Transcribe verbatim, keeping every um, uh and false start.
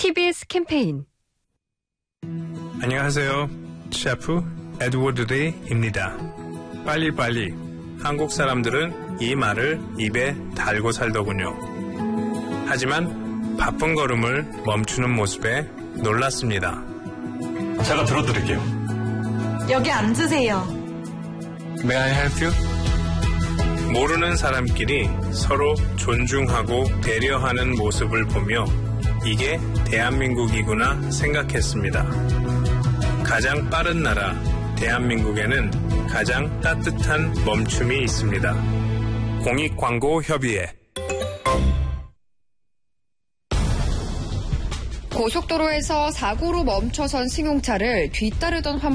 티비에스 캠페인. 안녕하세요. 셰프 에드워드 리입니다. 빨리빨리. 한국 사람들은 이 말을 입에 달고 살더군요. 하지만 바쁜 걸음을 멈추는 모습에 놀랐습니다. 제가 들어드릴게요. 여기 앉으세요. May I help you? 모르는 사람끼리 서로 존중하고 배려하는 모습을 보며 이게 대한민국이구나 생각했습니다. 가장 빠른 나라 대한민국에는 가장 따뜻한 멈춤이 있습니다. 공익광고협의회. 고속도로에서 사고로 멈춰선 승용차를 뒤따르던 화물